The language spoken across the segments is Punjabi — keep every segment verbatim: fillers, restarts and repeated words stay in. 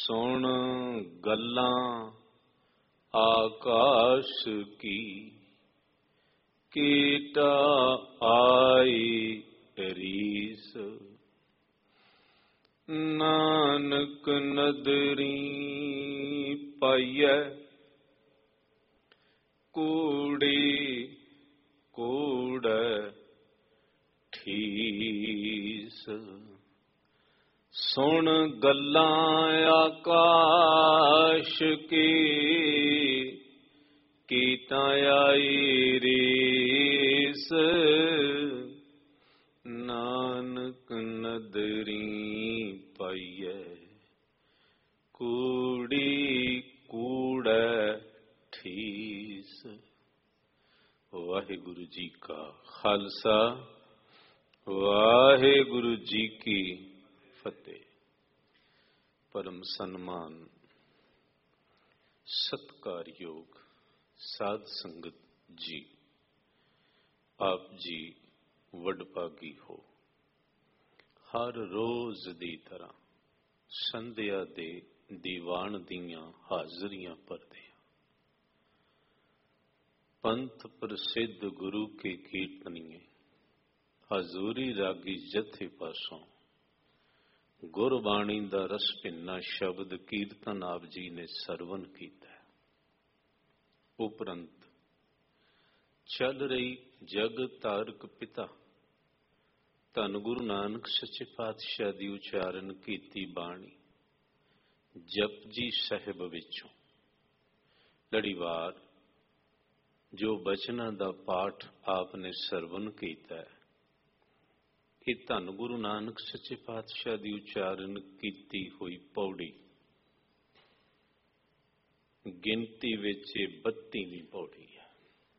ਸੁਣ ਗੱਲਾਂ ਆਕਾਸ਼ ਕੀ, ਕੀਟਾ ਆਈ ਰੀਸ। ਨਾਨਕ ਨਦਰੀ ਪਾਈਐ, ਕੂੜੀ ਕੂੜੈ ਠੀਸ। ਸੁਣ ਗੱਲਾਂ ਆਕਾਸ਼ ਕੀ, ਕੀਟਾਂ ਆਈ ਰੀਸ। ਨਾਨਕ ਨਦਰੀ ਪਾਈਐ, ਕੂੜੀ ਕੂੜੈ ਠੀਸ। ਵਾਹਿਗੁਰੂ ਜੀ ਕਾ ਖਾਲਸਾ, ਵਾਹਿਗੁਰੂ ਜੀ ਕੀ ਫਤਿਹ। ਪਰਮ ਸਨਮਾਨ ਸਤਿਕਾਰਯੋਗ ਸਾਧ ਸੰਗਤ ਜੀ, ਆਪ ਜੀ ਵਡਭਾਗੀ ਹੋ। ਹਰ ਰੋਜ਼ ਦੀ ਤਰ੍ਹਾਂ ਸੰਧਿਆ ਦੇ ਦੀਵਾਨ ਦੀਆਂ ਹਾਜ਼ਰੀਆਂ ਭਰਦੇ ਹਾਂ। ਪੰਥ ਪ੍ਰਸਿੱਧ ਗੁਰੂ ਕੇ ਕੀਰਤਨੀਏ ਹਜ਼ੂਰੀ ਰਾਗੀ ਜਥੇ ਪਾਸੋਂ ਗੁਰਬਾਣੀ ਦਾ ਰਸ ਭਿੰਨਾ ਸ਼ਬਦ ਕੀਰਤਨ ਆਪ ਜੀ ਨੇ ਸਰਵਨ ਕੀਤਾ। ਉਪਰੰਤ ਚੱਲ ਰਹੀ ਜਗ ਤਾਰਕ ਪਿਤਾ ਧੰਨ ਗੁਰੂ ਨਾਨਕ ਸੱਚੇ ਪਾਤਸ਼ਾਹ ਦੀ ਉਚਾਰਨ ਕੀਤੀ ਬਾਣੀ ਜਪਜੀ ਸਾਹਿਬ ਵਿੱਚੋਂ ਲੜੀਵਾਰ ਜੋ ਬਚਨਾਂ ਦਾ ਪਾਠ ਆਪ ਨੇ ਸਰਵਨ ਕੀਤਾ ਹੈ, ਇਹ ਧੰਨ ਗੁਰੂ ਨਾਨਕ ਸੱਚੇ ਪਾਤਸ਼ਾਹ ਦੀ ਉਚਾਰਨ ਕੀਤੀ ਹੋਈ ਪੌੜੀ ਗਿਣਤੀ ਵਿੱਚ ਬੱਤੀਵੀਂ ਪੌੜੀ ਹੈ।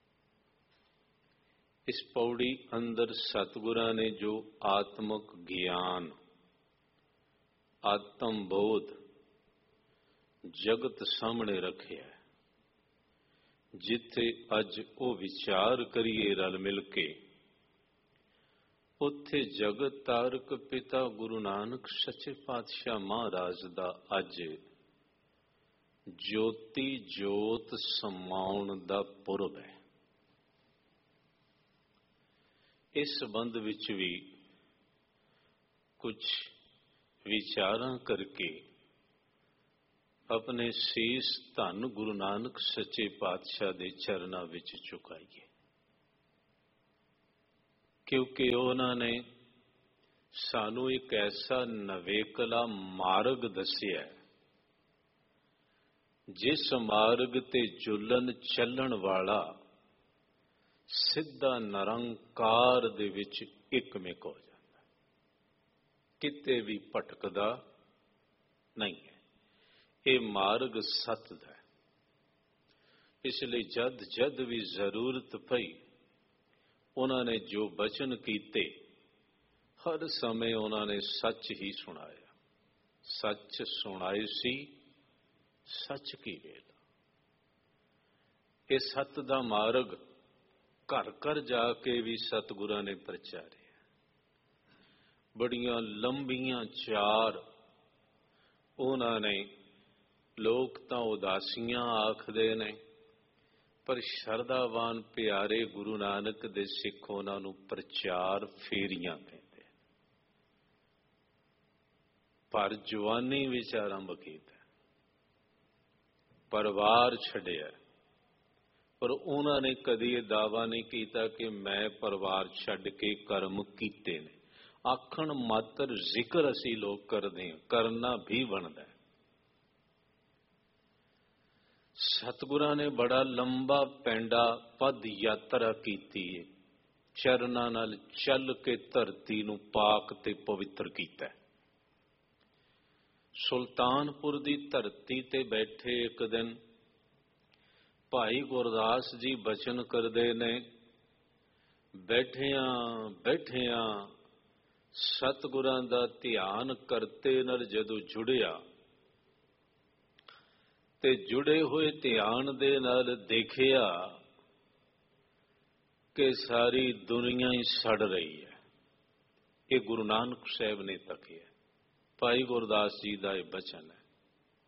ਇਸ ਪੌੜੀ ਅੰਦਰ ਸਤਿਗੁਰਾਂ ਨੇ ਜੋ ਆਤਮਕ ਗਿਆਨ, ਆਤਮ ਬੋਧ ਜਗਤ ਸਾਹਮਣੇ ਰੱਖਿਆ, ਜਿੱਥੇ ਅੱਜ ਉਹ ਵਿਚਾਰ ਕਰੀਏ ਰਲ ਮਿਲ ਕੇ, ਉੱਥੇ ਜਗਤ ਤਾਰਕ ਪਿਤਾ ਗੁਰੂ ਨਾਨਕ ਸੱਚੇ ਪਾਤਸ਼ਾਹ ਮਹਾਰਾਜ ਦਾ ਅੱਜ ਜੋਤੀ ਜੋਤ ਸਮਾਉਣ ਦਾ ਪੁਰਬ ਹੈ। ਇਸ ਸੰਬੰਧ ਵਿੱਚ ਵੀ ਕੁਝ ਵਿਚਾਰਾਂ ਕਰਕੇ ਆਪਣੇ ਸੀਸ ਧੰਨ ਗੁਰੂ ਨਾਨਕ ਸੱਚੇ ਪਾਤਸ਼ਾਹ ਦੇ ਚਰਨਾਂ ਵਿੱਚ ਝੁਕਾਈਏ, ਕਿਉਂਕਿ ਉਹਨਾਂ ਨੇ ਸਾਨੂੰ ਇੱਕ ਐਸਾ ਨਵੇਕਲਾ ਮਾਰਗ ਦੱਸਿਆ, ਜਿਸ ਮਾਰਗ ਤੇ ਜੁਲਨ ਚੱਲਣ ਵਾਲਾ ਸਿੱਧਾ ਨਿਰੰਕਾਰ ਦੇ ਵਿੱਚ ਇੱਕਮਿਕ ਹੋ ਜਾਂਦਾ, ਕਿਤੇ ਵੀ ਭਟਕਦਾ ਨਹੀਂ ਹੈ। ਇਹ ਮਾਰਗ ਸੱਤ ਦਾ ਹੈ। ਇਸ ਲਈ ਜਦ ਜਦ ਵੀ ਜ਼ਰੂਰਤ ਪਈ, ਉਹਨਾਂ ਨੇ ਜੋ ਬਚਨ ਕੀਤੇ, ਹਰ ਸਮੇਂ ਉਹਨਾਂ ਨੇ ਸੱਚ ਹੀ ਸੁਣਾਇਆ। ਸੱਚ ਸੁਣਾਏ ਸੀ, ਸੱਚ ਕੀ ਵੇਲਾ। ਇਹ ਸੱਤ ਦਾ ਮਾਰਗ ਘਰ ਘਰ ਜਾ ਕੇ ਵੀ ਸਤਿਗੁਰਾਂ ਨੇ ਪ੍ਰਚਾਰਿਆ। ਬੜੀਆਂ ਲੰਬੀਆਂ ਚਾਰ ਉਹਨਾਂ ਨੇ, ਲੋਕ ਤਾਂ ਉਦਾਸੀਆਂ ਆਖਦੇ ਨੇ, ਪਰ ਸ਼ਰਧਾਵਾਨ ਪਿਆਰੇ ਗੁਰੂ ਨਾਨਕ ਦੇ ਸਿੱਖ ਉਹਨਾਂ ਨੂੰ ਪ੍ਰਚਾਰ ਫੇਰੀਆਂ ਕਹਿੰਦੇ। ਪਰ ਜਵਾਨੀ ਵਿੱਚ ਆਰੰਭ ਕੀਤਾ, ਪਰਿਵਾਰ ਛੱਡਿਆ, ਪਰ ਉਹਨਾਂ ਨੇ ਕਦੀ ਇਹ ਦਾਅਵਾ ਨਹੀਂ ਕੀਤਾ ਕਿ ਮੈਂ ਪਰਿਵਾਰ ਛੱਡ ਕੇ ਕਰਮ ਕੀਤੇ ਨੇ। ਆਖਣ ਮਾਤਰ ਜ਼ਿਕਰ ਅਸੀਂ ਲੋਕ ਕਰਦੇ ਹਾਂ, ਕਰਨਾ ਵੀ ਬਣਦਾ ਹੈ। ਸਤਿਗੁਰਾਂ ਨੇ ਬੜਾ ਲੰਬਾ ਪੈਂਡਾ ਪਦ ਯਾਤਰਾ ਕੀਤੀ ਹੈ, ਚਰਨਾਂ ਨਾਲ ਚੱਲ ਕੇ ਧਰਤੀ ਨੂੰ ਪਾਕ ਤੇ ਪਵਿੱਤਰ ਕੀਤਾ। ਸੁਲਤਾਨਪੁਰ ਦੀ ਧਰਤੀ ਤੇ ਬੈਠੇ ਇੱਕ ਦਿਨ ਭਾਈ ਗੁਰਦਾਸ ਜੀ ਬਚਨ ਕਰਦੇ ਨੇ, ਬੈਠਿਆਂ ਬੈਠਿਆਂ ਸਤਿਗੁਰਾਂ ਦਾ ਧਿਆਨ ਕਰਤੇ ਨਾਲ ਜਦੋਂ ਜੁੜਿਆ, ਤੇ ਜੁੜੇ ਹੋਏ ਧਿਆਨ ਦੇ ਨਾਲ ਦੇਖਿਆ ਕਿ ਸਾਰੀ ਦੁਨੀਆ ਹੀ ਸੜ ਰਹੀ ਹੈ। ਇਹ ਗੁਰੂ ਨਾਨਕ ਸਾਹਿਬ ਨੇ ਤੱਕਿਆ। ਭਾਈ ਗੁਰਦਾਸ ਜੀ ਦਾ ਇਹ ਬਚਨ ਹੈ।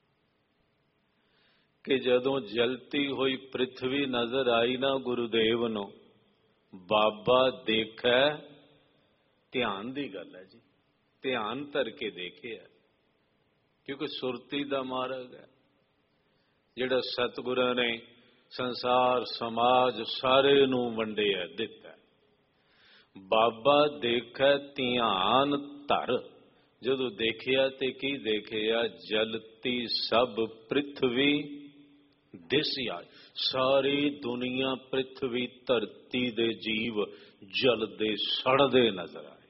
कि जदों जलती हुई पृथ्वी नजर आई ना गुरुदेव नूं, बाबा देखै, ध्यान की गल है जी, ध्यान धर के देखे है, क्योंकि सुरती का मार्ग है जिहड़ा सतगुरां ने संसार समाज सारे नूं वंडिया दिता। बाबा देखै ध्यान धर, जदों देखिया ते की देखिया, जलती सब पृथ्वी दिसिया, सारी दुनिया पृथ्वी धरती दे जीव जलदे सड़दे नजर आए।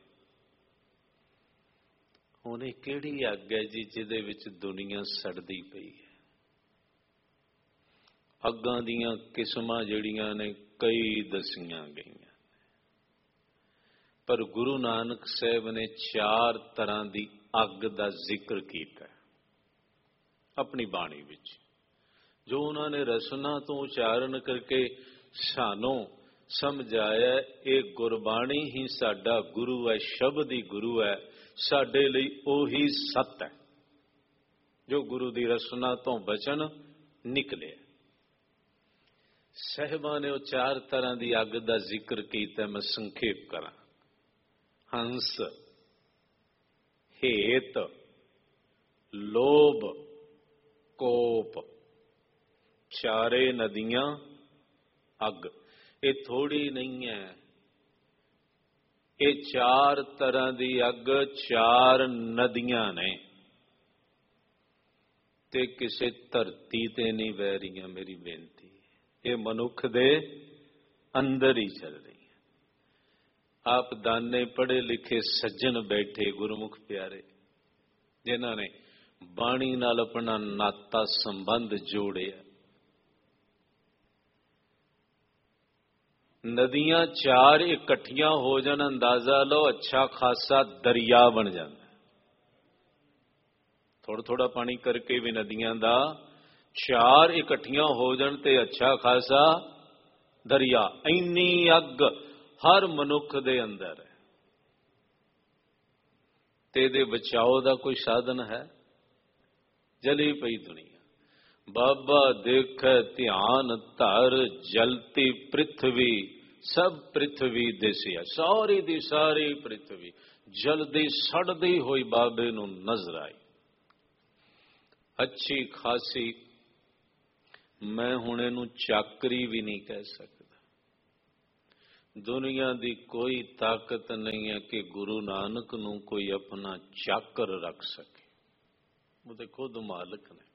हुण इह किहड़ी अग है जी जिहदे विच दुनिया सड़दी पई है? अग्गां दीयां किस्मां जिहड़ियां ने कई दसियां गईयां, पर गुरु नानक साहब ने चार तरह की अग का जिक्र किया अपनी बाणी विच, जो उन्होंने रसना तो उचारण करके सानों समझाया। ये गुरबाणी ही साडा गुरु है, शब्द ही गुरु है, साडे लई ओही सत है जो गुरु की रसना तो बचन निकले। साहिबा ने वो चार तरह की अग का जिक्र किया, मैं संखेप करा। हंस, हेत, लोभ, कोप, चारे नदियां अग। ये थोड़ी नहीं है, ये चार तरह की अग चार नदियां ने, ते किसे धरती ते नहीं बह रही। मेरी बेनती ये मनुख दे अंदर ही चल रही है। आप दाने पढ़े लिखे सज्जन बैठे गुरमुख प्यारे, जिन्होंने बाणी नाल अपना नाता संबंध जोड़िया। नदियां चार इकट्ठियां हो जान, अंदाजा लो अच्छा खासा दरिया बन जाता। थोड़ा थोड़ा पानी करके भी नदियां दा चार इकट्ठियां हो जान ते अच्छा खासा दरिया। इन्नी अग हर मनुख दे अंदर है, ते दे बचाव दा कोई साधन है? जली पई दुनिया। बाबा देख ध्यान धर, जलती पृथ्वी सब पृथ्वी दिसिया, सारी दी सारी पृथ्वी जलदी सड़दी हुई बाबे नूं नजर आई। अच्छी खासी, मैं हुण इहनूं चाकरी भी नहीं कह सकता। दुनिया की कोई ताकत नहीं है कि गुरु नानक नूं कोई अपना चाकर रख सके, वो तो खुद मालिक ने।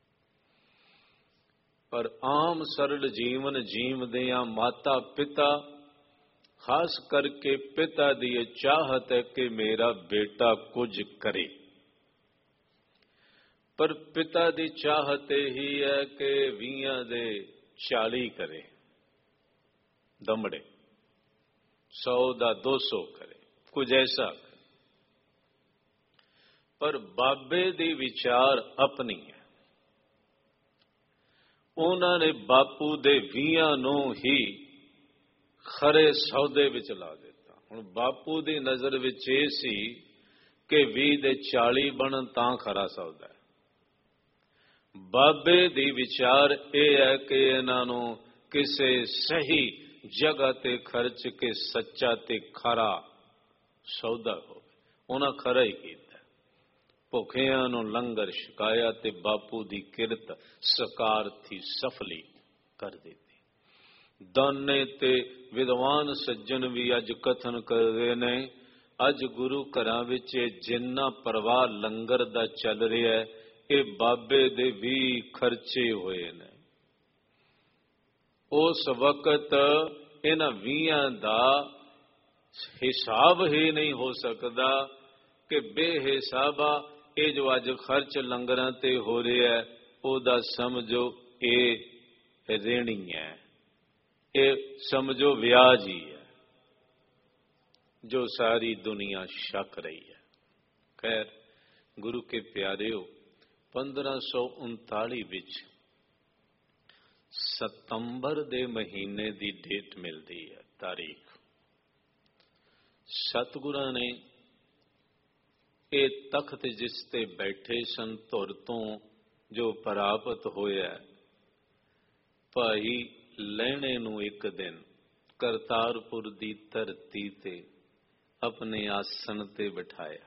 पर आम सरल जीवन जीवदियां माता पिता, खास करके पिता दी चाहत है कि मेरा बेटा कुछ करे, पर पिता दी चाहत ही है कि वीहां दे चाली करे, दमड़े सौ दा दो सौ करे, कुछ ऐसा करे। पर बाबे दी विचार अपनी है। उन्होंने बापू दे वीहां नूं ही खरे सौदे विच ला दिता। हुण बापू दी नज़र विच ये सी कि वीह दे चाली बनन तां खरा सौदा है। बाबे दी विचार यह है कि इन्हां नूं किसे सही जगह ते खर्च के सच्चा ते खरा सौदा हो। उन्हां खरा ही कीता। भुखियां नूं लंगर छकाया ते बापू दी किरत सकार थी सफली कर देती। दाने ते विद्वान सज्जन भी अज कथन करदे ने, अज गुरु घरां विच जिन्ना परवाह लंगर दा चल रहा है, ये बाबे दे भी खर्चे हुए ने। उस वक्त इन्हां वीहां दा हिसाब ही नहीं हो सकता कि बेहिसाबा ये जो अज खर्च लंगरां ते हो रहा है, ओदा समझो ये रेणी है, ये समझो व्याज ही है जो सारी दुनिया छक रही है। खैर गुरु के प्यारेओ, पंद्रह सौ उनताली विच सितंबर दे महीने की डेट मिलती है, तारीख। सतगुरां ने ये तख्त जिस ते बैठे सन, धुर तो जो परापत होया, ਭਾਈ ਲਹਿਣੇ ਨੂੰ ਇੱਕ ਦਿਨ ਕਰਤਾਰਪੁਰ ਦੀ ਧਰਤੀ ਤੇ ਆਪਣੇ ਆਸਣ ਤੇ ਬਿਠਾਇਆ,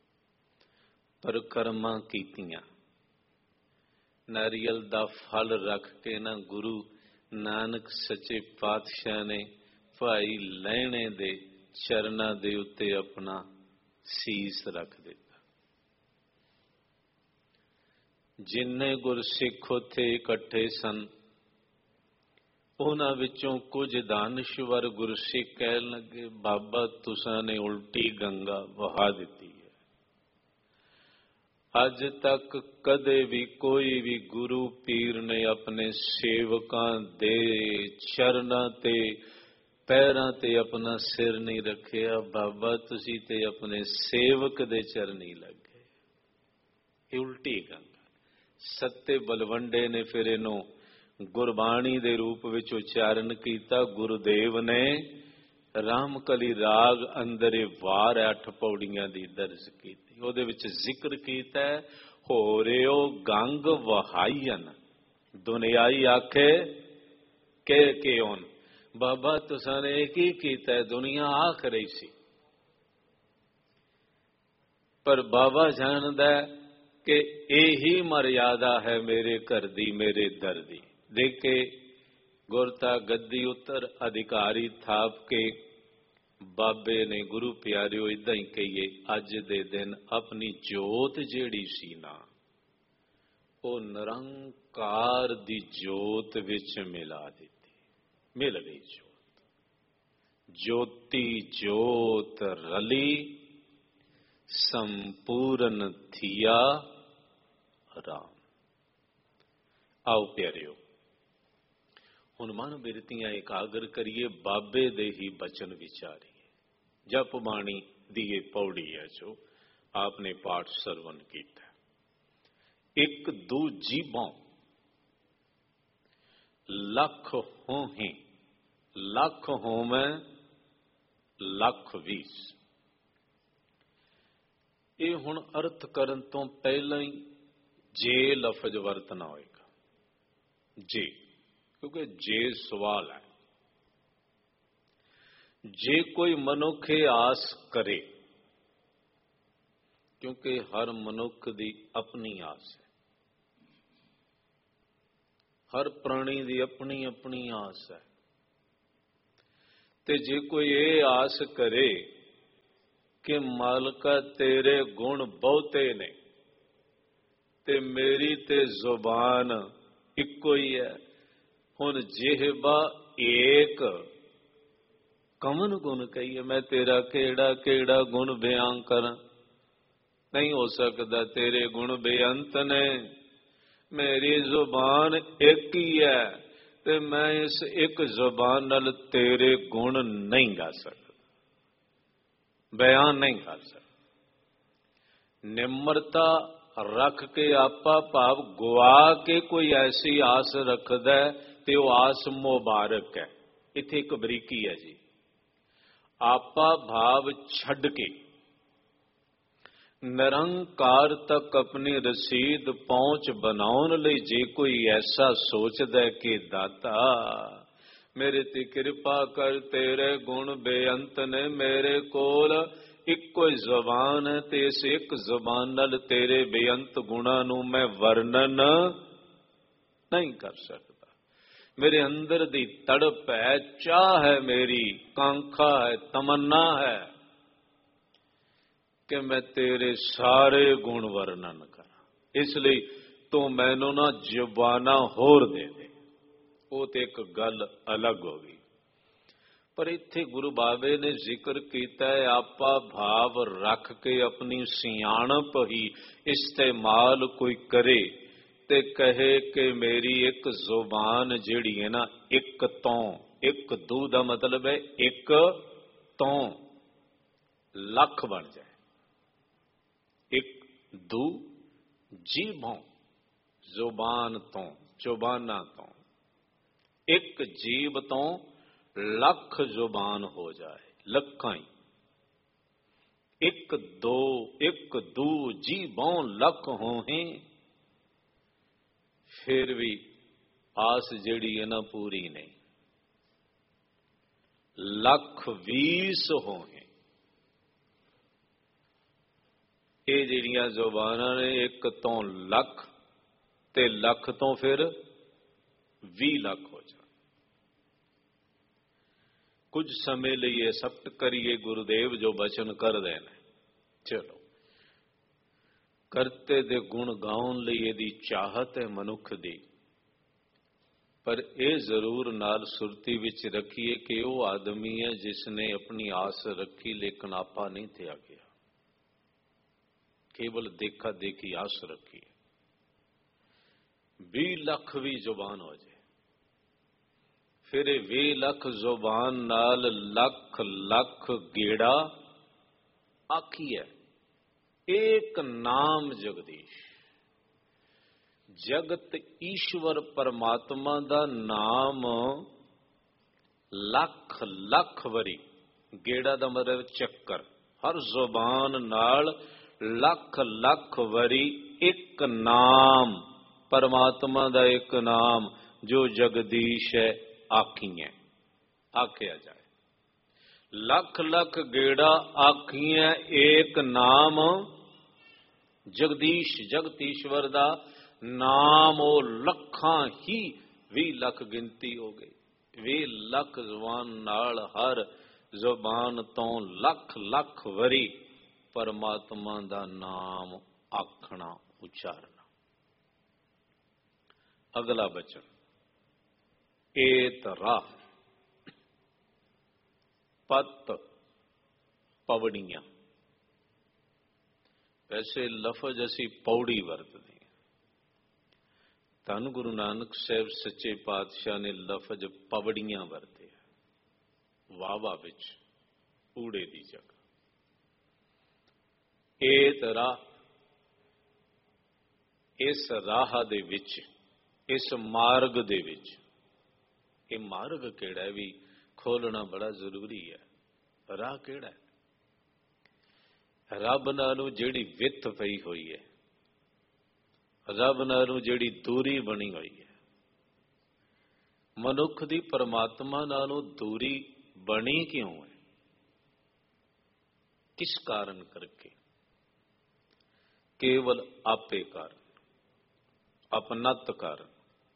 ਪਰਿਕਰਮਾ ਕੀਤੀਆਂ, ਨਾਰੀਅਲ ਦਾ ਫਲ ਰੱਖ ਕੇ ਨਾ ਗੁਰੂ ਨਾਨਕ ਸੱਚੇ ਪਾਤਸ਼ਾਹ ਨੇ ਭਾਈ ਲਹਿਣੇ ਦੇ ਚਰਨਾਂ ਦੇ ਉੱਤੇ ਆਪਣਾ ਸੀਸ ਰੱਖ ਦਿੱਤਾ। ਜਿੰਨੇ ਗੁਰਸਿੱਖ ਉੱਥੇ ਇਕੱਠੇ ਸਨ, ਉਹਨਾਂ ਵਿੱਚੋਂ ਕੁਝ ਦਾਨਸ਼ਵਰ ਗੁਰਸਿੱਖ ਕਹਿਣ ਲੱਗੇ, ਬਾਬਾ ਤੁਸਾਂ ਨੇ ਉਲਟੀ ਗੰਗਾ ਵਹਾ ਦਿੱਤੀ ਹੈ। ਅੱਜ ਤੱਕ ਕਦੇ ਵੀ ਕੋਈ ਵੀ ਗੁਰੂ ਪੀਰ ਨੇ ਆਪਣੇ ਸੇਵਕਾਂ ਦੇ ਚਰਨਾਂ ਤੇ ਪੈਰਾਂ ਤੇ ਆਪਣਾ ਸਿਰ ਨਹੀਂ ਰੱਖਿਆ। ਬਾਬਾ ਤੁਸੀਂ ਤੇ ਆਪਣੇ ਸੇਵਕ ਦੇ ਚਰਨੀ ਲੱਗੇ। ਇਹ ਉਲਟੀ ਗੰਗਾ। ਸੱਤੇ ਬਲਵੰਡੇ ਨੇ ਫਿਰ ਇਹਨੂੰ ਗੁਰਬਾਣੀ ਦੇ ਰੂਪ ਵਿੱਚ ਉਚਾਰਨ ਕੀਤਾ। ਗੁਰੂਦੇਵ ਨੇ ਰਾਮਕਲੀ ਰਾਗ ਅੰਦਰ ਇਹ ਵਾਰ ਅੱਠ ਪੌੜੀਆਂ ਦੀ ਦਰਜ ਕੀਤੀ। ਉਹਦੇ ਵਿੱਚ ਜ਼ਿਕਰ ਕੀਤਾ, ਹੋ ਰਿਓ ਗੰਗ ਵਹਾਈਨ ਦੁਨਿਆਈ ਆਖੇ ਕੇ ਕਿਉਨ। ਬਾਬਾ ਤੁਸਾਂ ਨੇ ਕੀ ਕੀਤਾ, ਦੁਨੀਆ ਆਖ ਰਹੀ ਸੀ, ਪਰ ਬਾਬਾ ਜਾਣਦਾ ਕਿ ਇਹੀ ਮਰਿਆਦਾ ਹੈ ਮੇਰੇ ਘਰ ਦੀ, ਮੇਰੇ ਦਰ ਦੀ। ਦੇਖ ਕੇ ਗੁਰਤਾ ਗੱਦੀ ਉੱਤਰ ਅਧਿਕਾਰੀ ਥਾਪ ਕੇ ਬਾਬੇ ਨੇ ਗੁਰੂ ਪਿਆਰਿਓ ਇਦਾਂ ਹੀ ਕਹੀਏ, ਅੱਜ ਦੇ ਦਿਨ ਆਪਣੀ ਜੋਤ ਜਿਹੜੀ ਸੀ ਨਾ, ਉਹ ਨਿਰੰਕਾਰ ਦੀ ਜੋਤ ਵਿੱਚ ਮਿਲਾ ਦਿੱਤੀ। ਮਿਲ ਗਈ ਜੋਤ, ਜੋਤੀ ਜੋਤ ਰਲੀ, ਸੰਪੂਰਨ ਥੀਆ ਰਾਮ। ਆਓ ਪਿਆਰਿਓ, ਹੁਣ ਮਨ ਬਿਰਤੀਆਂ ਇਕਾਗਰ ਕਰੀਏ, ਬਾਬੇ ਦੇ ਹੀ ਬਚਨ ਵਿਚਾਰੀਏ। ਜਪ ਬਾਣੀ ਦੀ ਇਹ ਪੌੜੀ ਹੈ ਜੋ ਆਪਨੇ ਪਾਠ ਸਰਵਨ ਕੀਤਾ। ਇੱਕ ਦੂ ਜੀਬੋਂ ਲੱਖ ਹੋਹੀਂ, ਲੱਖ ਹੋਵੇਂ ਲੱਖ ਵੀਸ। ਇਹ ਹੁਣ ਅਰਥ ਕਰਨ ਤੋਂ ਪਹਿਲਾਂ ਹੀ ਜੇ ਲਫ਼ਜ਼ ਵਰਤਣਾ ਹੋਏਗਾ। ਜੇ, ਕਿਉਂਕਿ ਜੇ ਸਵਾਲ ਹੈ। ਜੇ ਕੋਈ ਮਨੁੱਖ ਆਸ ਕਰੇ, ਕਿਉਂਕਿ ਹਰ ਮਨੁੱਖ ਦੀ ਆਪਣੀ ਆਸ ਹੈ, ਹਰ ਪ੍ਰਾਣੀ ਦੀ ਆਪਣੀ ਆਪਣੀ ਆਸ ਹੈ। ਤੇ ਜੇ ਕੋਈ ਇਹ ਆਸ ਕਰੇ ਕਿ ਮਾਲਕਾ ਤੇਰੇ ਗੁਣ ਬਹੁਤੇ ਨੇ ਤੇ ਮੇਰੀ ਤੇ ਜ਼ੁਬਾਨ ਇੱਕੋ ਹੀ ਹੈ, ਹੁਣ ਜਿਹਬਾ ਏਕ ਕਮਨ ਗੁਣ ਕਹੀਏ, ਮੈਂ ਤੇਰਾ ਕਿਹੜਾ ਕਿਹੜਾ ਗੁਣ ਬਿਆਨ ਕਰਾਂ। ਨਹੀਂ ਹੋ ਸਕਦਾ, ਤੇਰੇ ਗੁਣ ਬੇਅੰਤ ਨੇ, ਮੇਰੀ ਜ਼ੁਬਾਨ ਇੱਕ ਹੀ ਹੈ ਤੇ ਮੈਂ ਇਸ ਇੱਕ ਜ਼ੁਬਾਨ ਨਾਲ ਤੇਰੇ ਗੁਣ ਨਹੀਂ ਗਾ ਸਕਦਾ, ਬਿਆਨ ਨਹੀਂ ਕਰ ਸਕਦਾ। ਨਿਮਰਤਾ ਰੱਖ ਕੇ ਆਪਾ ਭਾਵ ਗਵਾ ਕੇ ਕੋਈ ਐਸੀ ਆਸ ਰੱਖਦਾ ਤੇ ਉਹ ਆਸ ਮੁਬਾਰਕ ਹੈ। ਇੱਥੇ ਇੱਕ ਬਰੀਕੀ ਹੈ ਜੀ। ਆਪਾ ਭਾਵ ਛੱਡ ਕੇ ਨਿਰੰਕਾਰ ਤੱਕ ਆਪਣੀ ਰਸੀਦ ਪਹੁੰਚ ਬਣਾਉਣ ਲਈ ਜੇ ਕੋਈ ਐਸਾ ਸੋਚਦਾ ਕਿ ਦਾਤਾ ਮੇਰੇ ਤੇ ਕਿਰਪਾ ਕਰ, ਤੇਰੇ ਗੁਣ ਬੇਅੰਤ ਨੇ, ਮੇਰੇ ਕੋਲ ਇੱਕੋ ਹੀ ਜ਼ੁਬਾਨ ਹੈ ਤੇ ਇਸ ਇੱਕ ਜ਼ੁਬਾਨ ਨਾਲ ਤੇਰੇ ਬੇਅੰਤ ਗੁਣਾਂ ਨੂੰ ਮੈਂ ਵਰਣਨ ਨਹੀਂ ਕਰ ਸਕਦਾ। ਮੇਰੇ ਅੰਦਰ ਦੀ ਤੜਪ ਹੈ, ਚਾਹ ਹੈ, ਮੇਰੀ ਕਾਂਖਾ ਹੈ, ਤਮੰਨਾ ਹੈ ਕਿ ਮੈਂ ਤੇਰੇ ਸਾਰੇ ਗੁਣ ਵਰਣਨ ਕਰਾਂ। ਇਸ ਲਈ ਤੂੰ ਮੈਨੂੰ ਨਾ ਜ਼ੁਬਾਨਾਂ ਹੋਰ ਦੇ ਦੇ। ਉਹ ਤੇ ਇੱਕ ਗੱਲ ਅਲੱਗ ਹੋ ਗਈ। ਪਰ ਇੱਥੇ ਗੁਰੂ ਬਾਬੇ ਨੇ ਜ਼ਿਕਰ ਕੀਤਾ ਹੈ, ਆਪਾ ਭਾਵ ਰੱਖ ਕੇ ਆਪਣੀ ਸਿਆਣਪ ਹੀ ਇਸਤੇਮਾਲ ਕੋਈ ਕਰੇ ਤੇ ਕਹੇ ਕਿ ਮੇਰੀ ਇੱਕ ਜ਼ੁਬਾਨ ਜਿਹੜੀ ਹੈ ਨਾ, ਇੱਕ ਤੋਂ, ਇੱਕ ਦੂ ਦਾ ਮਤਲਬ ਹੈ ਇੱਕ ਤੋਂ ਲੱਖ ਬਣ ਜਾਏ। ਇੱਕ ਦੂ ਜੀਭੋਂ, ਜ਼ੁਬਾਨ ਤੋਂ, ਜ਼ੁਬਾਨਾਂ ਤੋਂ, ਇੱਕ ਜੀਭ ਤੋਂ ਲੱਖ ਜ਼ੁਬਾਨ ਹੋ ਜਾਏ, ਲੱਖਾਂ ਹੀ। ਇੱਕ ਦੋ, ਇੱਕ ਦੂ ਜੀਭੋਂ ਲੱਖ ਹੋਹੀਂ, ਫਿਰ ਵੀ ਆਸ ਜਿਹੜੀ ਹੈ ਨਾ ਪੂਰੀ ਨਹੀਂ। ਲੱਖ ਵੀਸ ਹੋਏ ਇਹ ਜਿਹੜੀਆਂ ਜ਼ੁਬਾਨਾਂ ਨੇ, ਇੱਕ ਤੋਂ ਲੱਖ ਤੇ ਲੱਖ ਤੋਂ ਫਿਰ ਵੀਹ ਲੱਖ ਹੋ ਜਾਣ। ਕੁਝ ਸਮੇਂ ਲਈ ਇਹ ਸਬਟ ਕਰੀਏ ਗੁਰੂਦੇਵ ਜੋ ਬਚਨ ਕਰਦੇ ਨੇ। ਚਲੋ, ਕਰਤੇ ਦੇ ਗੁਣ ਗਾਉਣ ਲਈ ਇਹਦੀ ਚਾਹਤ ਹੈ ਮਨੁੱਖ ਦੀ, ਪਰ ਇਹ ਜ਼ਰੂਰ ਨਾਲ ਸੁਰਤੀ ਵਿੱਚ ਰੱਖੀਏ ਕਿ ਉਹ ਆਦਮੀ ਹੈ ਜਿਸ ਨੇ ਆਪਣੀ ਆਸ ਰੱਖੀ ਲੇਕਿਨ ਆਪਾ ਨਹੀਂ ਥਿਆ ਗਿਆ, ਕੇਵਲ ਦੇਖਾ ਦੇਖੀ ਆਸ ਰੱਖੀ। ਵੀਹ ਲੱਖ ਵੀ ਜ਼ੁਬਾਨ ਹੋ ਜਾਏ, ਫਿਰ ਇਹ ਵੀਹ ਲੱਖ ਜ਼ੁਬਾਨ ਨਾਲ ਲੱਖ ਲੱਖ ਗੇੜਾ ਆਖੀ ਹੈ। ਇੱਕ ਨਾਮ ਜਗਦੀਸ਼, ਜਗਤ ਈਸ਼ਵਰ ਪਰਮਾਤਮਾ ਦਾ ਨਾਮ ਲੱਖ ਲੱਖ ਵਾਰੀ, ਗੇੜਾ ਦਾ ਮਤਲਬ ਚੱਕਰ, ਹਰ ਜ਼ੁਬਾਨ ਨਾਲ ਲੱਖ ਲੱਖ ਵਾਰੀ ਇੱਕ ਨਾਮ, ਪਰਮਾਤਮਾ ਦਾ ਇੱਕ ਨਾਮ ਜੋ ਜਗਦੀਸ਼ ਹੈ ਆਖੀਆਂ, ਆਖਿਆ ਜਾਏ। ਲੱਖ ਲੱਖ ਗੇੜਾ ਆਖੀਆਂ ਏਕ ਨਾਮ ਜਗਦੀਸ਼, ਜਗਤ ਈਸ਼ਵਰ ਦਾ ਨਾਮ ਉਹ ਲੱਖਾਂ ਹੀ ਵੀਹ ਲੱਖ ਗਿਣਤੀ ਹੋ ਗਈ। ਵੀਹ ਲੱਖ ਜ਼ੁਬਾਨ ਨਾਲ ਹਰ ਜ਼ੁਬਾਨ ਤੋਂ ਲੱਖ ਲੱਖ ਵਾਰੀ ਪਰਮਾਤਮਾ ਦਾ ਨਾਮ ਆਖਣਾ, ਉਚਾਰਨਾ। ਅਗਲਾ ਬਚਨ ਏਤ ਰਾਹ ਪਤ ਪਵੜੀਆਂ। ਵੈਸੇ ਲਫ਼ਜ਼ ਅਸੀਂ ਪੌੜੀ ਵਰਤਦੇ ਹਾਂ, ਧੰਨ ਗੁਰੂ ਨਾਨਕ ਸਾਹਿਬ ਸੱਚੇ ਪਾਤਸ਼ਾਹ ਨੇ ਲਫ਼ਜ਼ ਪਵੜੀਆਂ ਵਰਤੇ, ਵਾਵਾ ਵਿੱਚ ਊੜੇ ਦੀ ਜਗ੍ਹਾ। ਏਤ ਰਾਹ, ਇਸ ਰਾਹ ਦੇ ਵਿੱਚ, ਇਸ ਮਾਰਗ ਦੇ ਵਿੱਚ। ਇਹ ਮਾਰਗ ਕਿਹੜਾ ਹੈ ਵੀ ਖੋਲਣਾ ਬੜਾ ਜ਼ਰੂਰੀ ਹੈ। ਰਾਹ ਕਿਹੜਾ ਹੈ? ਰੱਬ ਨਾਲੋਂ ਜਿਹੜੀ ਵਿੱਥ ਪਈ ਹੋਈ ਹੈ, ਰੱਬ ਨਾਲੋਂ ਜਿਹੜੀ ਦੂਰੀ ਬਣੀ ਹੋਈ ਹੈ, ਮਨੁੱਖ ਦੀ ਪਰਮਾਤਮਾ ਨਾਲੋਂ ਦੂਰੀ ਬਣੀ ਕਿਉਂ ਹੈ? ਕਿਸ ਕਾਰਨ ਕਰਕੇ? ਕੇਵਲ ਆਪੇ ਕਾਰਨ, ਆਪਨਤ ਕਾਰਨ,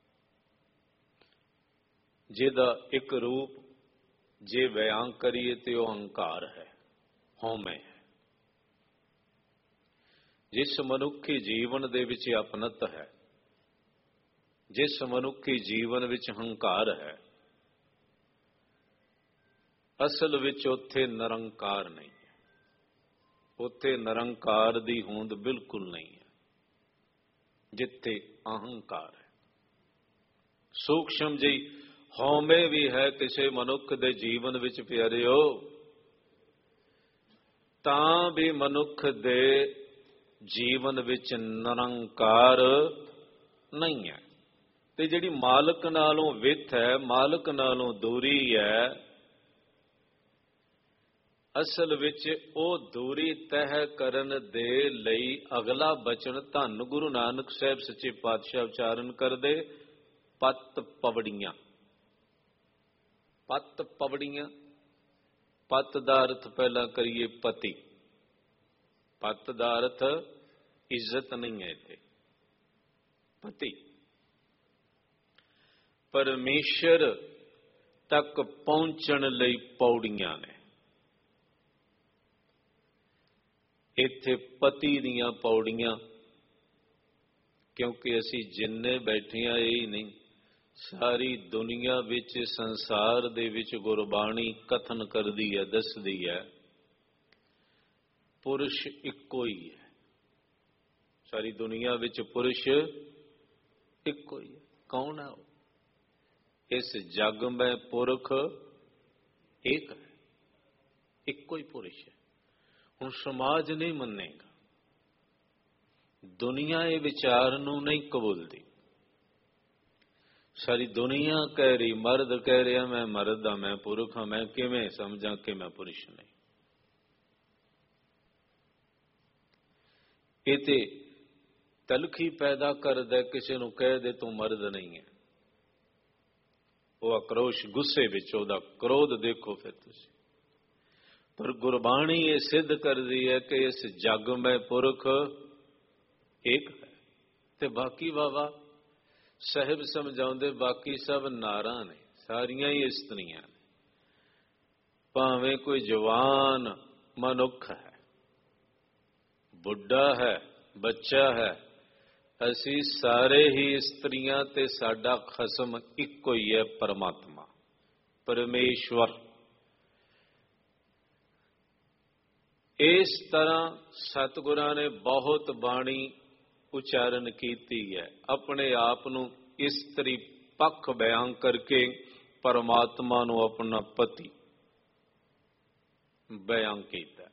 ਜਿਹਦਾ ਇੱਕ ਰੂਪ ਜੇ ਬਿਆਨ ਕਰੀਏ ਤੇ ਉਹ ਹੰਕਾਰ ਹੈ, ਹਉਮੈ ਹੈ। ਜਿਸ ਮਨੁੱਖੀ ਜੀਵਨ ਦੇ ਵਿੱਚ ਆਪਨਤ ਹੈ, ਜਿਸ ਮਨੁੱਖੀ ਜੀਵਨ ਵਿੱਚ ਹੰਕਾਰ ਹੈ, ਅਸਲ ਵਿੱਚ ਉੱਥੇ ਨਿਰੰਕਾਰ ਨਹੀਂ ਹੈ। ਉੱਥੇ ਨਿਰੰਕਾਰ ਦੀ ਹੋਂਦ ਬਿਲਕੁਲ ਨਹੀਂ ਹੈ, ਜਿੱਥੇ ਅਹੰਕਾਰ ਹੈ। ਸੂਖਸ਼ਮ ਜਿਹੀ ਹਉਮੈ ਵੀ ਹੈ ਕਿਸੇ ਮਨੁੱਖ ਦੇ ਜੀਵਨ ਵਿੱਚ ਪਿਆਰਿਓ, ਤਾਂ ਵੀ ਮਨੁੱਖ ਦੇ ਜੀਵਨ ਵਿੱਚ ਨਿਰੰਕਾਰ ਨਹੀਂ ਹੈ। ਤੇ ਜਿਹੜੀ ਮਾਲਕ ਨਾਲੋਂ ਵਿੱਥ ਹੈ, ਮਾਲਕ ਨਾਲੋਂ ਦੂਰੀ ਹੈ, ਅਸਲ ਵਿੱਚ ਉਹ ਦੂਰੀ ਤੈਅ ਕਰਨ ਦੇ ਲਈ ਅਗਲਾ ਬਚਨ ਧੰਨ ਗੁਰੂ ਨਾਨਕ ਸਾਹਿਬ ਸੱਚੇ ਪਾਤਸ਼ਾਹ ਉਚਾਰਨ ਕਰਦੇ, ਪਤ ਪਵੜੀਆਂ। ਪਤ ਪਵੜੀਆਂ, ਪਤ ਦਾ ਅਰਥ ਪਹਿਲਾਂ ਕਰੀਏ ਪਤੀ। ਪਤ ਦਾ ਅਰਥ ਇੱਜ਼ਤ ਨਹੀਂ ਹੈ ਇੱਥੇ, ਪਤੀ। ਪਰਮੇਸ਼ਰ ਤੱਕ ਪਹੁੰਚਣ ਲਈ ਪੌੜੀਆਂ ਨੇ। ਇੱਥੇ ਪਤੀ ਦੀਆਂ ਪੌੜੀਆਂ, ਕਿਉਂਕਿ ਅਸੀਂ ਜਿੰਨੇ ਬੈਠੇ ਹਾਂ ਇਹ ਹੀ ਨਹੀਂ, ਸਾਰੀ ਦੁਨੀਆ ਵਿੱਚ, ਸੰਸਾਰ ਦੇ ਵਿੱਚ ਗੁਰਬਾਣੀ ਕਥਨ ਕਰਦੀ ਹੈ, ਦੱਸਦੀ ਹੈ, ਪੁਰਸ਼ ਇੱਕੋ ਹੀ ਹੈ। ਸਾਰੀ ਦੁਨੀਆ ਵਿੱਚ ਪੁਰਸ਼ ਇੱਕੋ ਹੀ ਹੈ। ਕੌਣ ਹੈ ਉਹ? ਇਸ ਜਗ ਮੈਂ ਪੁਰਖ ਇੱਕ ਹੈ, ਇੱਕੋ ਹੀ ਪੁਰਸ਼ ਹੈ। ਹੁਣ ਸਮਾਜ ਨਹੀਂ ਮੰਨੇਗਾ, ਦੁਨੀਆ ਇਹ ਵਿਚਾਰ ਨੂੰ ਨਹੀਂ ਕਬੂਲਦੀ। ਸਾਰੀ ਦੁਨੀਆ ਕਹਿ ਰਹੀ, ਮਰਦ ਕਹਿ ਰਿਹਾ ਮੈਂ ਮਰਦ ਹਾਂ, ਮੈਂ ਪੁਰਖ ਹਾਂ, ਮੈਂ ਕਿਵੇਂ ਸਮਝਾਂ ਕਿ ਮੈਂ ਪੁਰਸ਼ ਨਹੀਂ। ਇਹ ਤੇ ਤਲਖੀ ਪੈਦਾ ਕਰਦਾ, ਕਿਸੇ ਨੂੰ ਕਹਿ ਦੇ ਤੂੰ ਮਰਦ ਨਹੀਂ ਹੈ, ਉਹ ਆਕਰੋਸ਼ ਗੁੱਸੇ ਵਿੱਚ, ਉਹਦਾ ਕ੍ਰੋਧ ਦੇਖੋ ਫਿਰ ਤੁਸੀਂ। ਪਰ ਗੁਰਬਾਣੀ ਇਹ ਸਿੱਧ ਕਰਦੀ ਹੈ ਕਿ ਇਸ ਜਗ ਮੈਂ ਪੁਰਖ ਇੱਕ ਹੈ, ਤੇ ਬਾਕੀ ਬਾਬਾ ਸਾਹਿਬ ਸਮਝਾਉਂਦੇ ਬਾਕੀ ਸਭ ਨਾਰਾਂ ਨੇ, ਸਾਰੀਆਂ ਹੀ ਇਸਤਰੀਆਂ ਨੇ। ਭਾਵੇਂ ਕੋਈ ਜਵਾਨ ਮਨੁੱਖ ਹੈ, ਬੁੱਢਾ ਹੈ, ਬੱਚਾ ਹੈ, ਅਸੀਂ ਸਾਰੇ ਹੀ ਇਸਤਰੀਆਂ ਤੇ ਸਾਡਾ ਖਸਮ ਇੱਕੋ ਹੀ ਹੈ, ਪਰਮਾਤਮਾ ਪਰਮੇਸ਼ਵਰ। ਇਸ ਤਰ੍ਹਾਂ ਸਤਿਗੁਰਾਂ ਨੇ ਬਹੁਤ ਬਾਣੀ ਉਚਾਰਨ ਕੀਤੀ ਹੈ, ਆਪਣੇ ਆਪ ਨੂੰ ਇਸਤਰੀ ਪੱਖ ਬਿਆਨ ਕਰਕੇ ਪਰਮਾਤਮਾ ਨੂੰ ਆਪਣਾ ਪਤੀ ਬਿਆਨ ਕੀਤਾ,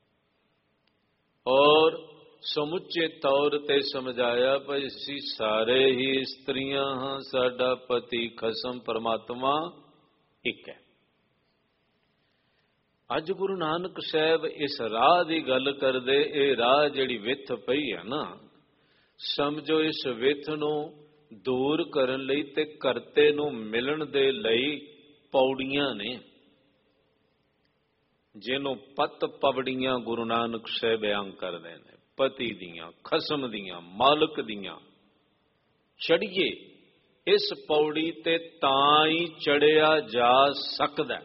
ਔਰ ਸਮੁੱਚੇ ਤੌਰ ਤੇ ਸਮਝਾਇਆ ਭਈ ਅਸੀਂ ਸਾਰੇ ਹੀ ਇਸਤਰੀਆਂ ਹਾਂ, ਸਾਡਾ ਪਤੀ ਖਸਮ ਪਰਮਾਤਮਾ ਇੱਕ ਹੈ। ਅੱਜ ਗੁਰੂ ਨਾਨਕ ਸਾਹਿਬ ਇਸ ਰਾਹ ਦੀ ਗੱਲ ਕਰਦੇ, ਇਹ ਰਾਹ ਜਿਹੜੀ ਵਿੱਥ ਪਈ ਹੈ ਨਾ, ਸਮਝੋ ਇਸ ਵਿੱਥ ਨੂੰ ਦੂਰ ਕਰਨ ਲਈ ਤੇ ਕਰਤੇ ਨੂੰ ਮਿਲਣ ਦੇ ਲਈ ਪੌੜੀਆਂ ਨੇ, ਜਿਹਨੂੰ ਪਤ ਪਵੜੀਆਂ ਗੁਰੂ ਨਾਨਕ ਸਾਹਿਬ ਬਿਆਨ ਕਰਦੇ ਨੇ, ਪਤੀ ਦੀਆਂ, ਖਸਮ ਦੀਆਂ, ਮਾਲਕ ਦੀਆਂ। ਚੜੀਏ ਇਸ ਪੌੜੀ ਤੇ ਤਾਂ ਹੀ ਚੜਿਆ ਜਾ ਸਕਦਾ,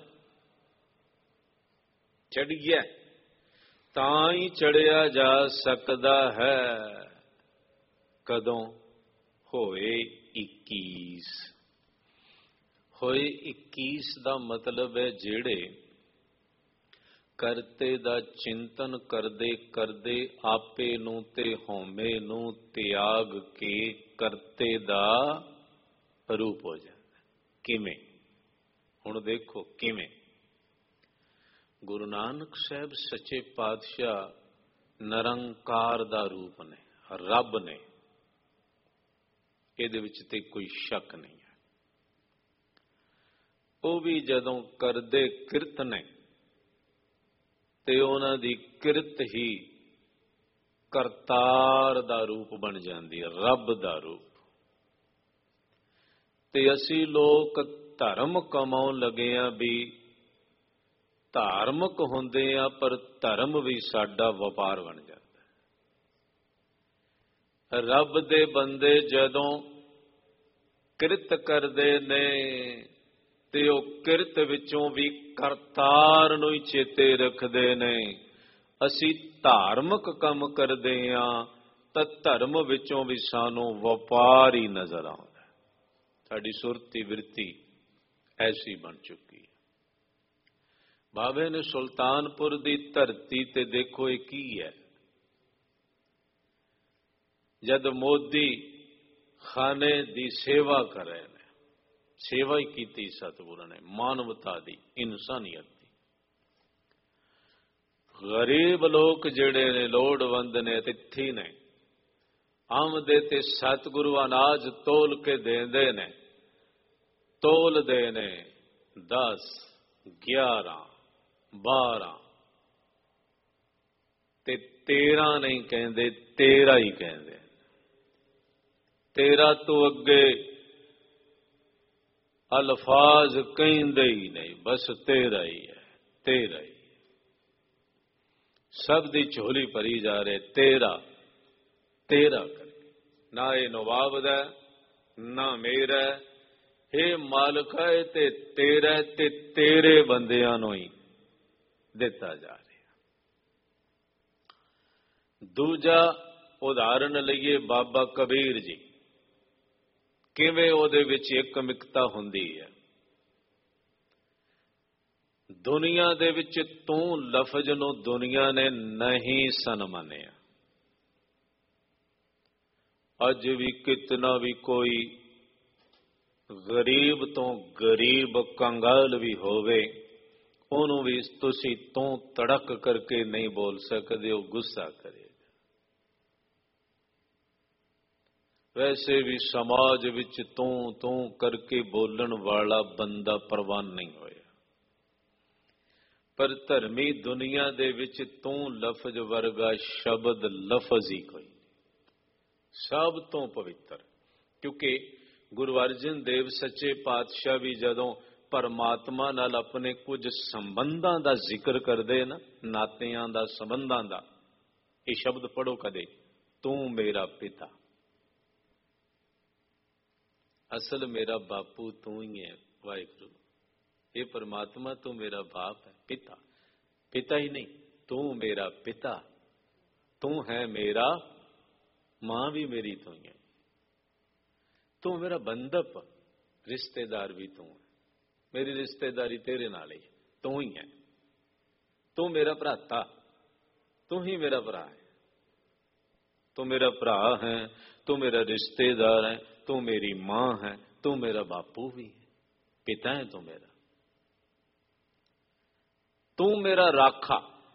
ਚੜੀਏ ਤਾਂ ਹੀ ਚੜਿਆ ਜਾ ਸਕਦਾ ਹੈ। ਕਦੋਂ? ਹੋਏ ਇੱਕੀਸ। ਹੋਏ ਇੱਕੀਸ ਦਾ ਮਤਲਬ ਹੈ ਜਿਹੜੇ ਕਰਤੇ ਦਾ ਚਿੰਤਨ ਕਰਦੇ ਕਰਦੇ ਆਪੇ ਨੂੰ ਤੇ ਹਉਮੈ ਨੂੰ ਤਿਆਗ ਕੇ ਕਰਤੇ ਦਾ ਰੂਪ ਹੋ ਜਾਂਦਾ। ਕਿਵੇਂ? ਹੁਣ ਦੇਖੋ ਕਿਵੇਂ। ਗੁਰੂ ਨਾਨਕ ਸਾਹਿਬ ਸੱਚੇ ਪਾਤਸ਼ਾਹ ਨਿਰੰਕਾਰ ਦਾ ਰੂਪ ਨੇ, ਰੱਬ ਨੇ, ਇਹਦੇ ਵਿੱਚ ਤੇ ਕੋਈ ਸ਼ੱਕ ਨਹੀਂ ਹੈ। ਉਹ ਵੀ ਜਦੋਂ ਕਰਦੇ ਕਿਰਤ ਨੇ ਤੇ ਉਹਨਾਂ ਦੀ ਕਿਰਤ ਹੀ ਕਰਤਾਰ ਦਾ ਰੂਪ ਬਣ ਜਾਂਦੀ ਹੈ, ਰੱਬ ਦਾ ਰੂਪ। ਤੇ ਅਸੀਂ ਲੋਕ ਧਰਮ ਕਮਾਉਣ ਲੱਗੇ ਆ, ਵੀ ਧਾਰਮਿਕ ਹੁੰਦੇ ਆ, ਪਰ ਧਰਮ ਵੀ ਸਾਡਾ ਵਪਾਰ ਬਣ ਜਾਂਦਾ। ਰੱਬ ਦੇ ਬੰਦੇ ਜਦੋਂ ਕਿਰਤ ਕਰਦੇ ਨੇ ਤੇ ਉਹ ਕਿਰਤ ਵਿੱਚੋਂ ਵੀ ਕਰਤਾਰ ਨੂੰ ਹੀ ਚੇਤੇ ਰੱਖਦੇ ਨੇ। ਅਸੀਂ ਧਾਰਮਿਕ ਕੰਮ ਕਰਦੇ ਹਾਂ ਤਾਂ ਧਰਮ ਵਿੱਚੋਂ ਵੀ ਸਾਨੂੰ ਵਪਾਰ ਹੀ ਨਜ਼ਰ ਆਉਂਦਾ। ਸਾਡੀ ਸੁਰਤੀ ਬਿਰਤੀ ਐਸੀ ਬਣ ਚੁੱਕੀ ਹੈ। ਬਾਬੇ ਨੇ ਸੁਲਤਾਨਪੁਰ ਦੀ ਧਰਤੀ ਤੇ ਦੇਖੋ ਇਹ ਕੀ ਹੈ। ਜਦ ਮੋਦੀ ਖਾਨੇ ਦੀ ਸੇਵਾ ਕਰ ਰਹੇ ਨੇ, ਸੇਵਾ ਹੀ ਕੀਤੀ ਸਤਿਗੁਰਾਂ ਨੇ, ਮਾਨਵਤਾ ਦੀ, ਇਨਸਾਨੀਅਤ ਦੀ। ਗਰੀਬ ਲੋਕ ਜਿਹੜੇ ਨੇ, ਲੋੜਵੰਦ ਨੇ, ਤਿੱਥੀ ਨੇ, ਆਮਦੇ ਤੇ ਸਤਿਗੁਰੂ ਅਨਾਜ ਤੋਲ ਕੇ ਦੇਂਦੇ ਨੇ। ਤੋਲਦੇ ਨੇ ਦਸ, ਗਿਆਰਾਂ, ਬਾਰਾਂ ਤੇ ਤੇਰਾਂ ਨਹੀਂ ਕਹਿੰਦੇ, ਤੇਰਾਂ ਹੀ ਕਹਿੰਦੇ। ਤੇਰਾਂ ਤੋਂ ਅੱਗੇ ਅਲਫਾਜ਼ ਕਹਿੰਦੇ ਹੀ ਨਹੀਂ, ਬਸ ਤੇਰਾ ਹੀ ਹੈ, ਤੇਰਾ ਹੀ। ਸਭ ਦੀ ਝੋਲੀ ਭਰੀ ਜਾ ਰਹੇ, ਤੇਰਾ ਤੇਰਾ ਕਰਕੇ। ਨਾ ਇਹ ਨਵਾਬ ਦਾ, ਨਾ ਮੇਰਾ, ਇਹ ਮਾਲਕ ਹੈ ਤੇ ਤੇਰਾ, ਤੇ ਤੇਰੇ ਬੰਦਿਆਂ ਨੂੰ ਹੀ ਦਿੱਤਾ ਜਾ ਰਿਹਾ। ਦੂਜਾ ਉਦਾਹਰਨ ਲਈਏ ਬਾਬਾ ਕਬੀਰ ਜੀ, ਕਿਵੇਂ ਉਹਦੇ ਵਿੱਚ ਇੱਕ ਮਿਕਤਾ ਹੁੰਦੀ ਹੈ। ਦੁਨੀਆ ਦੇ ਵਿੱਚ ਤੂੰ ਲਫ਼ਜ਼ ਨੂੰ ਦੁਨੀਆ ਨੇ ਨਹੀਂ ਸਨ ਮੰਨਿਆ। ਅੱਜ ਵੀ ਕਿਤਨਾ ਵੀ ਕੋਈ ਗਰੀਬ ਤੋਂ ਗਰੀਬ ਕੰਗਾਲ ਵੀ ਹੋਵੇ, ਉਹਨੂੰ ਵੀ ਤੁਸੀਂ ਤੂੰ ਤੜਕ ਕਰਕੇ ਨਹੀਂ ਬੋਲ ਸਕਦੇ, ਉਹ ਗੁੱਸਾ ਕਰੇਗਾ। ਵੈਸੇ ਵੀ ਸਮਾਜ ਵਿੱਚ ਤੂੰ ਤੂੰ ਕਰਕੇ ਬੋਲਣ ਵਾਲਾ ਬੰਦਾ ਪ੍ਰਵਾਨ ਨਹੀਂ ਹੋਇਆ। ਪਰ ਧਰਮੀ ਦੁਨੀਆ ਦੇ ਵਿੱਚ ਤੂੰ ਲਫ਼ਜ਼ ਵਰਗਾ ਸ਼ਬਦ, ਲਫ਼ਜ਼ ਹੀ ਕੋਈ ਨਹੀਂ, ਸਭ ਤੋਂ ਪਵਿੱਤਰ। ਕਿਉਂਕਿ ਗੁਰੂ ਅਰਜਨ ਦੇਵ ਸੱਚੇ ਪਾਤਸ਼ਾਹ ਵੀ ਜਦੋਂ ਪਰਮਾਤਮਾ ਨਾਲ ਆਪਣੇ ਕੁਝ ਸੰਬੰਧਾਂ ਦਾ ਜ਼ਿਕਰ ਕਰਦੇ ਨਾ, ਨਾਤਿਆਂ ਦਾ, ਸੰਬੰਧਾਂ ਦਾ, ਇਹ ਸ਼ਬਦ ਪੜੋ ਕਦੇ, ਤੂੰ ਮੇਰਾ ਪਿਤਾ। ਅਸਲ ਮੇਰਾ ਬਾਪੂ ਤੂੰ ਹੀ ਹੈ ਵਾਹਿਗੁਰੂ। ਇਹ ਪਰਮਾਤਮਾ ਤੂੰ ਮੇਰਾ ਬਾਪ ਹੈ, ਪਿਤਾ। ਪਿਤਾ ਹੀ ਨਹੀਂ, ਤੂੰ ਮੇਰਾ ਪਿਤਾ, ਤੂੰ ਹੈ ਮੇਰਾ, ਮਾਂ ਵੀ ਮੇਰੀ ਤੂੰ ਹੀ ਹੈ, ਤੂੰ ਮੇਰਾ ਬੰਧਪ, ਰਿਸ਼ਤੇਦਾਰ ਵੀ ਤੂੰ ਹੈ, ਮੇਰੀ ਰਿਸ਼ਤੇਦਾਰੀ ਤੇਰੇ ਨਾਲ ਹੀ, ਤੂੰ ਹੀ ਹੈ, ਤੂੰ ਮੇਰਾ ਭਰਾਤਾ, ਤੂੰ ਹੀ ਮੇਰਾ ਭਰਾ ਹੈ, ਤੂੰ ਮੇਰਾ ਭਰਾ ਹੈ, ਤੂੰ ਮੇਰਾ ਰਿਸ਼ਤੇਦਾਰ ਹੈ, ਤੂੰ ਮੇਰੀ ਮਾਂ ਹੈ, ਤੂੰ ਮੇਰਾ ਬਾਪੂ ਵੀ ਹੈ, ਪਿਤਾ ਹੈ ਤੂੰ ਮੇਰਾ, ਤੂੰ ਮੇਰਾ ਰਾਖਾ।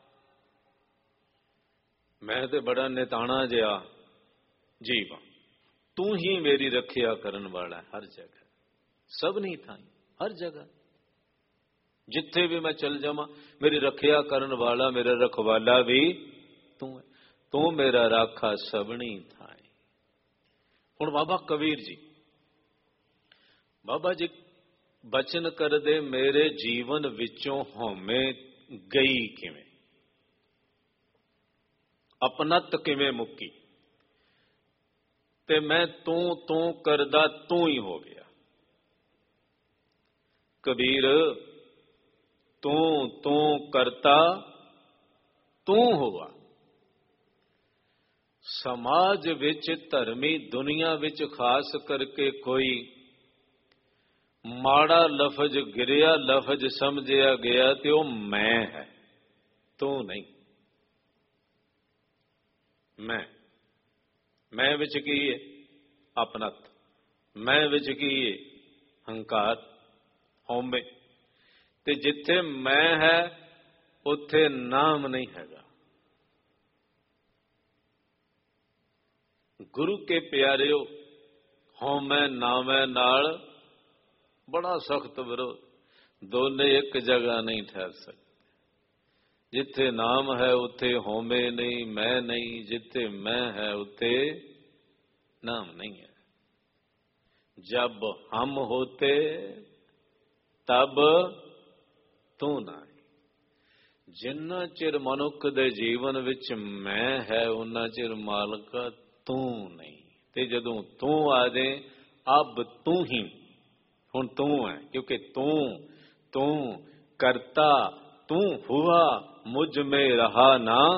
ਮੈਂ ਤੇ ਬੜਾ ਨਿਤਾਣਾ ਜਿਹਾ ਜੀਵ ਹਾਂ, ਤੂੰ ਹੀ ਮੇਰੀ ਰੱਖਿਆ ਕਰਨ ਵਾਲਾ ਹਰ ਜਗ੍ਹਾ, ਸਭ ਨਹੀਂ ਥਾਈ, ਹਰ ਜਗ੍ਹਾ ਜਿੱਥੇ ਵੀ ਮੈਂ ਚਲ ਜਾਵਾਂ ਮੇਰੀ ਰੱਖਿਆ ਕਰਨ ਵਾਲਾ, ਮੇਰਾ ਰਖਵਾਲਾ ਵੀ ਤੂੰ ਹੈ, ਤੂੰ ਮੇਰਾ ਰਾਖਾ ਸਭਨੀ ਥਾਈ। ਹੁਣ ਬਾਬਾ ਕਬੀਰ ਜੀ, ਬਾਬਾ ਜੀ ਬਚਨ ਕਰਦੇ, ਮੇਰੇ ਜੀਵਨ ਵਿੱਚੋਂ ਹਉਮੈ ਗਈ ਕਿਵੇਂ, ਅਪਨਤ ਕਿਵੇਂ ਮੁੱਕੀ, ਤੇ ਮੈਂ ਤੂੰ ਤੂੰ ਕਰਦਾ ਤੂੰ ਹੀ ਹੋ ਗਿਆ। ਕਬੀਰ ਤੂੰ ਤੂੰ ਕਰਤਾ ਤੂੰ ਹੋਆ। ਸਮਾਜ ਵਿੱਚ, ਧਰਮੀ ਦੁਨੀਆ ਵਿੱਚ ਖਾਸ ਕਰਕੇ ਕੋਈ ਮਾੜਾ ਲਫ਼ਜ਼ ਗਿਰਿਆ, ਲਫ਼ਜ਼ ਸਮਝਿਆ ਗਿਆ ਤੇ ਉਹ ਮੈਂ ਹੈ, ਤੂੰ ਨਹੀਂ। ਮੈਂ ਮੈਂ ਵਿੱਚ ਕੀ ਹੈ? ਆਪਣਤ। ਮੈਂ ਵਿੱਚ ਕੀ ਹੈ? ਹੰਕਾਰ, ਹਉਮੈ। ਤੇ ਜਿੱਥੇ ਮੈਂ ਹੈ ਉੱਥੇ ਨਾਮ ਨਹੀਂ ਹੈਗਾ। ਗੁਰੂ ਕੇ ਪਿਆਰਿਓ, ਹਉਮੈ ਨਾਮੈ ਨਾਲ ਬੜਾ ਸਖਤ ਵਿਰੋਧ, ਦੋਨੇ ਇੱਕ ਜਗ੍ਹਾ ਨਹੀਂ ਠਹਿਰ ਸਕਦੇ। ਜਿੱਥੇ ਨਾਮ ਹੈ ਉੱਥੇ ਹਉਮੈ ਨਹੀਂ, ਮੈਂ ਨਹੀਂ। ਜਿੱਥੇ ਮੈਂ ਹੈ ਉੱਥੇ ਨਾਮ ਨਹੀਂ ਹੈ। ਜਬ ਹਮ ਹੋਤੇ ਤਬ ਤੂੰ ਨਹੀਂ। ਜਿੰਨਾ ਚਿਰ ਮਨੁੱਖ ਦੇ ਜੀਵਨ ਵਿੱਚ ਮੈਂ ਹੈ, ਉਹਨਾਂ ਚਿਰ ਮਾਲਕਾ ਤੂੰ ਨਹੀਂ। ਤੇ ਜਦੋਂ ਤੂੰ ਆ ਜਾਏ, ਅਬ ਤੂੰ ਹੀ, ਹੁਣ ਤੂੰ ਹੈ, ਕਿਉਂਕਿ ਤੂੰ ਤੂੰ ਕਰਤਾ, ਤੂੰ ਹੁਆ, ਮੁਝ में रहा ना